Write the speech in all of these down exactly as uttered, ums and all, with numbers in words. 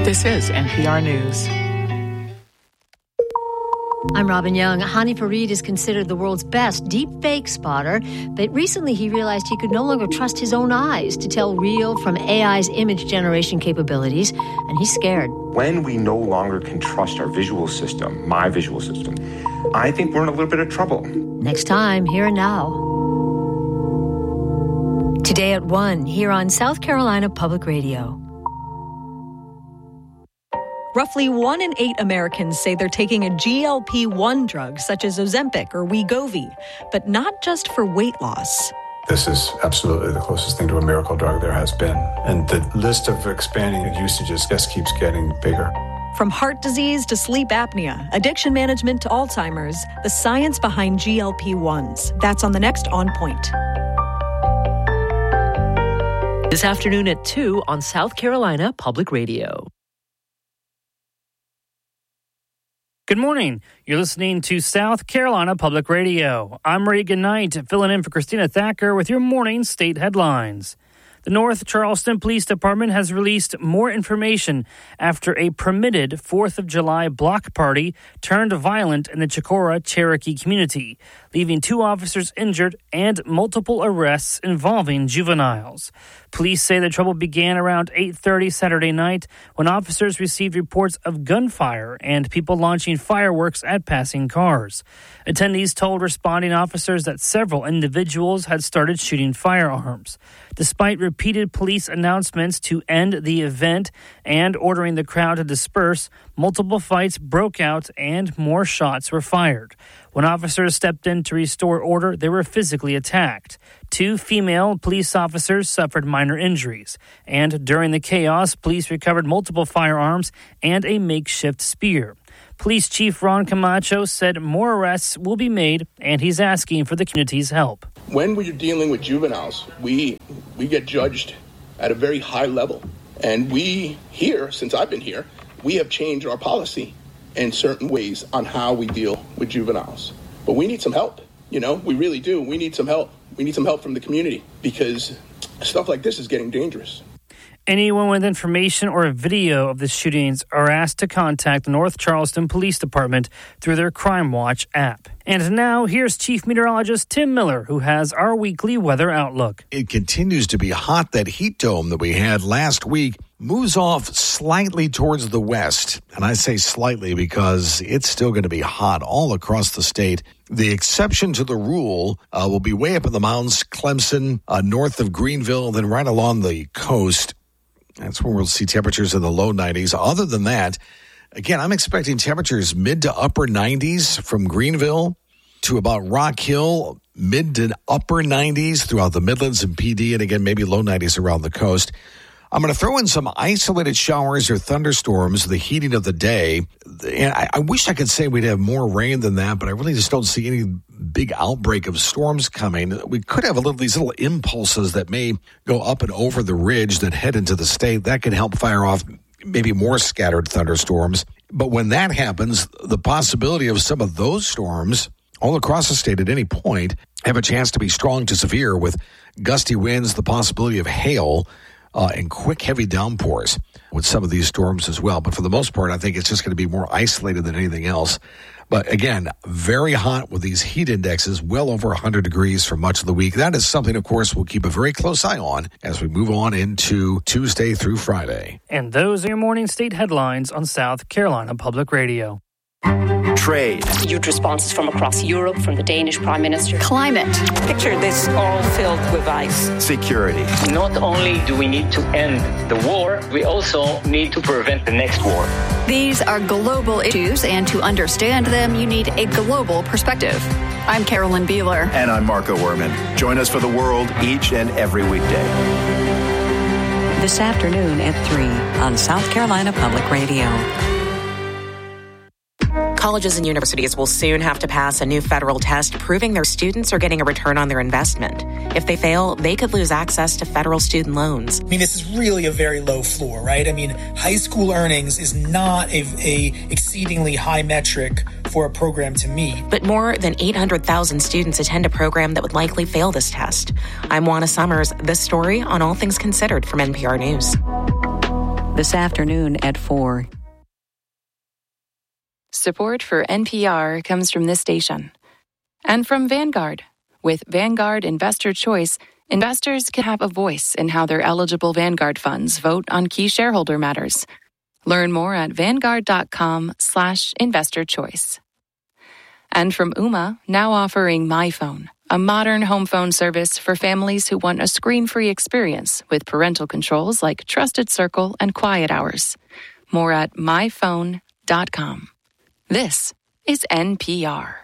This is N P R News. I'm Robin Young. Hany Farid is considered the world's best deepfake spotter, but recently he realized he could no longer trust his own eyes to tell real from A I's image generation capabilities, and he's scared. When we no longer can trust our visual system, my visual system, I think we're in a little bit of trouble. Next time, Here and Now. Today at one, here on South Carolina Public Radio. Roughly one in eight Americans say they're taking a G L P one drug, such as Ozempic or Wegovy, but not just for weight loss. This is absolutely the closest thing to a miracle drug there has been. And the list of expanding usages just keeps getting bigger. From heart disease to sleep apnea, addiction management to Alzheimer's, the science behind G L P ones. That's on the next On Point. This afternoon at two on South Carolina Public Radio. Good morning. You're listening to South Carolina Public Radio. I'm Regan Knight, filling in for Christina Thacker with your morning state headlines. The North Charleston Police Department has released more information after a permitted fourth of July block party turned violent in the Chicora Cherokee community, leaving two officers injured and multiple arrests involving juveniles. Police say the trouble began around eight thirty Saturday night when officers received reports of gunfire and people launching fireworks at passing cars. Attendees told responding officers that several individuals had started shooting firearms. Despite repeated police announcements to end the event and ordering the crowd to disperse, multiple fights broke out and more shots were fired. When officers stepped in to restore order, they were physically attacked. Two female police officers suffered minor injuries. And during the chaos, police recovered multiple firearms and a makeshift spear. Police Chief Ron Camacho said more arrests will be made, and he's asking for the community's help. When we're dealing with juveniles, we we get judged at a very high level. And we here, since I've been here, we have changed our policy in certain ways on how we deal with juveniles. But we need some help. You know, we really do. We need some help. We need some help from the community because stuff like this is getting dangerous. Anyone with information or a video of the shootings are asked to contact the North Charleston Police Department through their Crime Watch app. And now, here's Chief Meteorologist Tim Miller, who has our weekly weather outlook. It continues to be hot. That heat dome that we had last week moves off slightly towards the west. And I say slightly because it's still going to be hot all across the state. The exception to the rule uh, will be way up in the mountains, Clemson, uh, north of Greenville, then right along the coast. That's where we'll see temperatures in the low nineties. Other than that, again, I'm expecting temperatures mid to upper nineties from Greenville to about Rock Hill, mid to upper nineties throughout the Midlands and P D, and again, maybe low nineties around the coast. I'm going to throw in some isolated showers or thunderstorms, the heating of the day. And I, I wish I could say we'd have more rain than that, but I really just don't see any big outbreak of storms coming. We could have a little these little impulses that may go up and over the ridge that head into the state. That could help fire off maybe more scattered thunderstorms. But when that happens, the possibility of some of those storms all across the state at any point have a chance to be strong to severe with gusty winds, the possibility of hail, Uh, and quick, heavy downpours with some of these storms as well. But for the most part, I think it's just going to be more isolated than anything else. But again, very hot with these heat indexes, well over one hundred degrees for much of the week. That is something, of course, we'll keep a very close eye on as we move on into Tuesday through Friday. And those are your morning state headlines on South Carolina Public Radio. Trade. Huge responses from across Europe, from the Danish Prime Minister. Climate. Picture this all filled with ice. Security. Not only do we need to end the war, we also need to prevent the next war. These are global issues, and to understand them, you need a global perspective. I'm Carolyn Beeler. And I'm Marco Werman. Join us for The World each and every weekday. This afternoon at three on South Carolina Public Radio. Colleges and universities will soon have to pass a new federal test proving their students are getting a return on their investment. If they fail, they could lose access to federal student loans. I mean, this is really a very low floor, right? I mean, high school earnings is not a, a exceedingly high metric for a program to meet. But more than eight hundred thousand students attend a program that would likely fail this test. I'm Juana Summers. This story on All Things Considered from N P R News. this afternoon at four. Support for N P R comes from this station and from Vanguard. With Vanguard Investor Choice, investors can have a voice in how their eligible Vanguard funds vote on key shareholder matters. Learn more at vanguard.com slash investor choice. And from Ooma, now offering MyPhone, a modern home phone service for families who want a screen-free experience with parental controls like Trusted Circle and Quiet Hours. More at my phone dot com. This is N P R.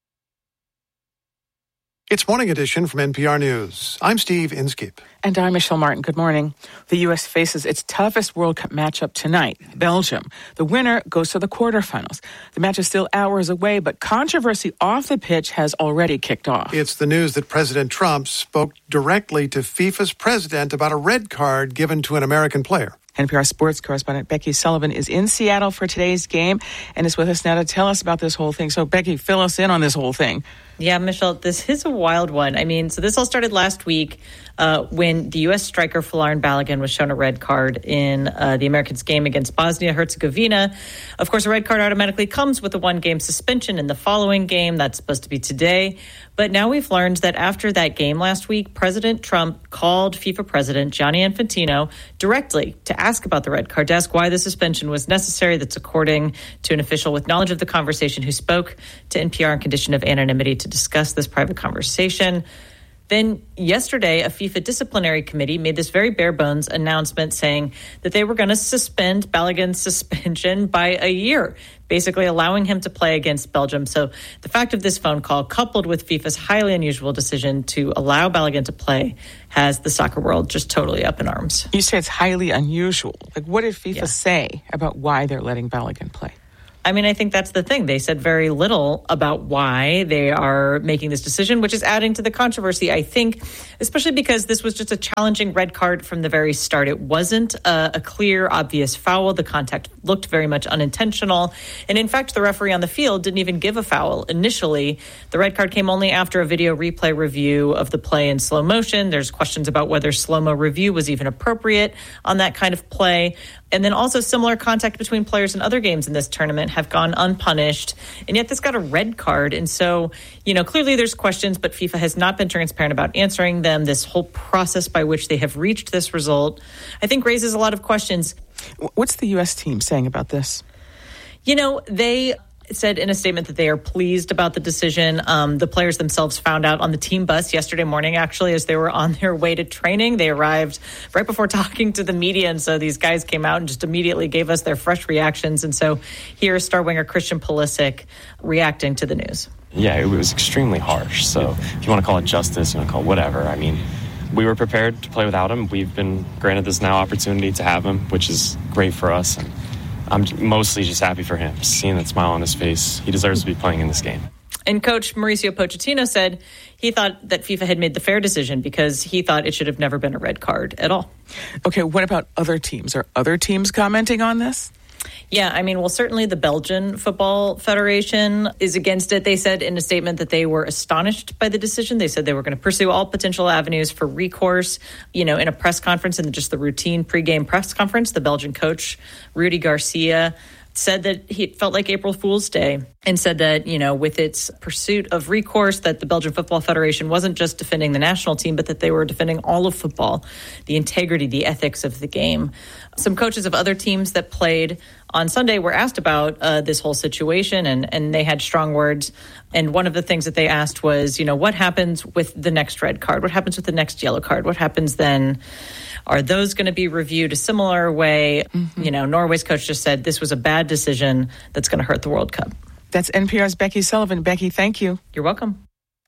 It's Morning Edition from N P R News. I'm Steve Inskeep. And I'm Michelle Martin. Good morning. The U S faces its toughest World Cup matchup tonight, Belgium. The winner goes to the quarterfinals. The match is still hours away, but controversy off the pitch has already kicked off. It's the news that President Trump spoke directly to FIFA's president about a red card given to an American player. N P R sports correspondent Becky Sullivan is in Seattle for today's game and is with us now to tell us about this whole thing. So, Becky, fill us in on this whole thing. Yeah, Michelle, this is a wild one. I mean, so this all started last week uh, when the U S striker Folarin Balogun was shown a red card in uh, the Americans' game against Bosnia-Herzegovina. Of course, a red card automatically comes with a one-game suspension in the following game. That's supposed to be today. But now we've learned that after that game last week, President Trump called FIFA President Gianni Infantino directly to ask about the red card, to ask why the suspension was necessary. That's according to an official with knowledge of the conversation who spoke to N P R on condition of anonymity to discuss this private conversation. Then yesterday, a FIFA disciplinary committee made this very bare bones announcement saying that they were going to suspend Balogun's suspension by a year, basically allowing him to play against Belgium. So the fact of this phone call, coupled with FIFA's highly unusual decision to allow Balogun to play, has the soccer world just totally up in arms. You say it's highly unusual. Like, what did FIFA yeah. say about why they're letting Balogun play? I mean, I think that's the thing. They said very little about why they are making this decision, which is adding to the controversy, I think, especially because this was just a challenging red card from the very start. It wasn't a, a clear, obvious foul. The contact looked very much unintentional. And in fact, the referee on the field didn't even give a foul initially. The red card came only after a video replay review of the play in slow motion. There's questions about whether slow-mo review was even appropriate on that kind of play. And then also similar contact between players in other games in this tournament have gone unpunished. And yet this got a red card. And so, you know, clearly there's questions, but FIFA has not been transparent about answering them. This whole process by which they have reached this result, I think, raises a lot of questions. What's the U S team saying about this? You know, they said in a statement that they are pleased about the decision. Um, the players themselves found out on the team bus yesterday morning, actually, as they were on their way to training. They arrived right before talking to the media. And so these guys came out and just immediately gave us their fresh reactions. And so here's star winger Christian Pulisic reacting to the news. Yeah, it was extremely harsh. So if you want to call it justice, you want to call it whatever. I mean, we were prepared to play without him. We've been granted this now opportunity to have him, which is great for us. And I'm mostly just happy for him, seeing that smile on his face. He deserves to be playing in this game. And Coach Mauricio Pochettino said he thought that FIFA had made the fair decision because he thought it should have never been a red card at all. Okay, what about other teams? Are other teams commenting on this? Yeah, I mean, well, certainly the Belgian Football Federation is against it. They said in a statement that they were astonished by the decision. They said they were going to pursue all potential avenues for recourse. You know, in a press conference, in just the routine pregame press conference, the Belgian coach, Rudy Garcia, said that he felt like April Fool's Day and said that, you know, with its pursuit of recourse, that the Belgian Football Federation wasn't just defending the national team, but that they were defending all of football, the integrity, the ethics of the game. Some coaches of other teams that played on Sunday were asked about uh, this whole situation, and, and they had strong words. And one of the things that they asked was, you know, what happens with the next red card? What happens with the next yellow card? What happens then? Are those going to be reviewed a similar way? Mm-hmm. You know, Norway's coach just said this was a bad decision that's going to hurt the World Cup. That's N P R's Becky Sullivan. Becky, thank you. You're welcome.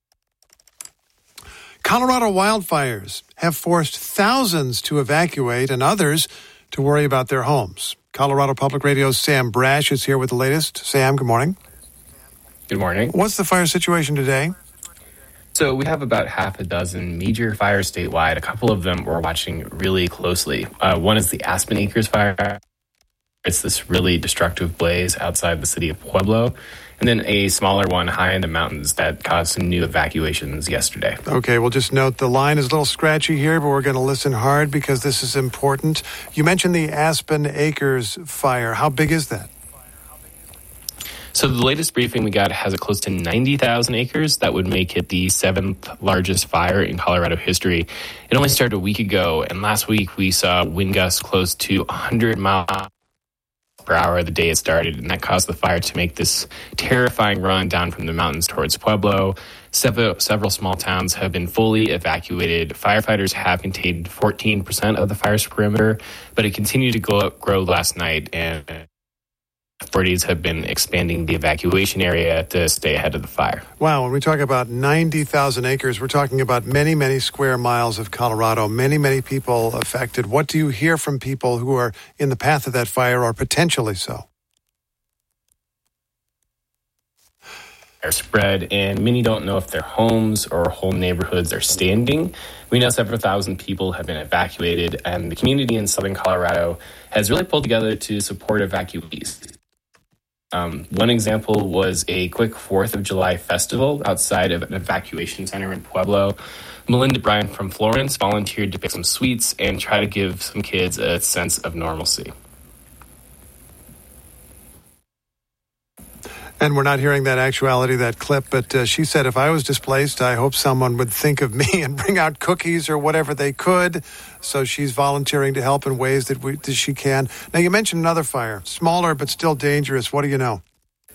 Colorado wildfires have forced thousands to evacuate and others to worry about their homes. Colorado Public Radio's Sam Brash is here with the latest. Sam, good morning. Good morning. What's the fire situation today? So we have about half a dozen major fires statewide. A couple of them we're watching really closely. Uh, one is the Aspen Acres fire. It's this really destructive blaze outside the city of Pueblo. and then a smaller one high in the mountains that caused some new evacuations yesterday. Okay, we'll just note the line is a little scratchy here, but we're going to listen hard because this is important. You mentioned the Aspen Acres fire. How big is that? So the latest briefing we got has it close to ninety thousand acres. That would make it the seventh largest fire in Colorado history. It only started a week ago, and last week we saw wind gusts close to one hundred miles per hour the day it started, and that caused the fire to make this terrifying run down from the mountains towards Pueblo. Several, several small towns have been fully evacuated. Firefighters have contained fourteen percent of the fire's perimeter, but it continued to go up, grow last night, and authorities have been expanding the evacuation area to stay ahead of the fire. Wow, when we talk about ninety thousand acres, we're talking about many, many square miles of Colorado, many, many people affected. What do you hear from people who are in the path of that fire or potentially so? Are spread, and many don't know if their homes or whole neighborhoods are standing. We know several thousand people have been evacuated, and the community in southern Colorado has really pulled together to support evacuees. Um, one example was a quick fourth of July festival outside of an evacuation center in Pueblo. Melinda Bryan from Florence volunteered to pick some sweets and try to give some kids a sense of normalcy. And we're not hearing that actuality, that clip, but uh, she said, if I was displaced, I hope someone would think of me and bring out cookies or whatever they could. So she's volunteering to help in ways that, we, that she can. Now, you mentioned another fire, smaller but still dangerous. What do you know?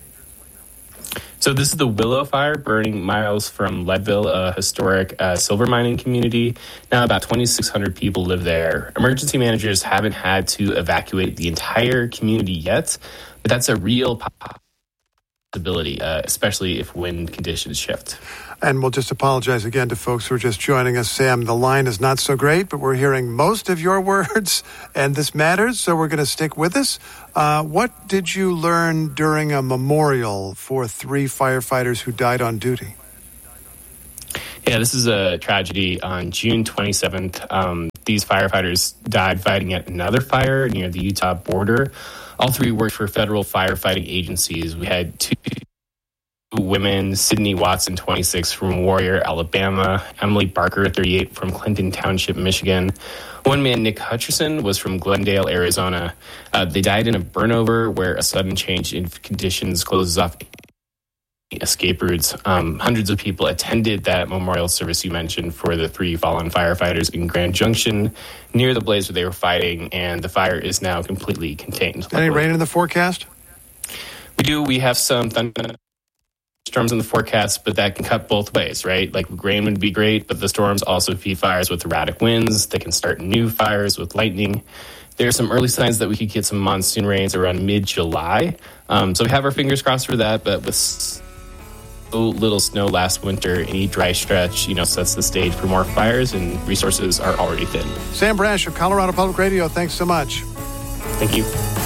So this is the Willow Fire, burning miles from Leadville, a historic uh, silver mining community. Now about twenty-six hundred people live there. Emergency managers haven't had to evacuate the entire community yet, but that's a real possibility, uh, especially if wind conditions shift. And we'll just apologize again to folks who are just joining us. Sam, the line is not so great, but we're hearing most of your words, and this matters, so we're going to stick with this. Uh, what did you learn during a memorial for three firefighters who died on duty? Yeah, this is a tragedy. On June twenty-seventh, um, these firefighters died fighting at another fire near the Utah border. All three worked for federal firefighting agencies. We had two women, Sydney Watson, twenty-six, from Warrior, Alabama, Emily Barker, thirty-eight, from Clinton Township, Michigan. One man, Nick Hutcherson, was from Glendale, Arizona. Uh, they died in a burnover where a sudden change in conditions closes off escape routes. Um, hundreds of people attended that memorial service you mentioned for the three fallen firefighters in Grand Junction near the blaze where they were fighting, and the fire is now completely contained. Any rain in the forecast? We do. We have some thunder storms in the forecast, but that can cut both ways, right? Like rain would be great, but the storms also feed fires with erratic winds. They can start new fires with lightning. There are some early signs that we could get some monsoon rains around mid-July. Um, so we have our fingers crossed for that, but with so little snow last winter, any dry stretch, you know, sets the stage for more fires, and resources are already thin. Sam Brash of Colorado Public Radio, thanks so much. Thank you.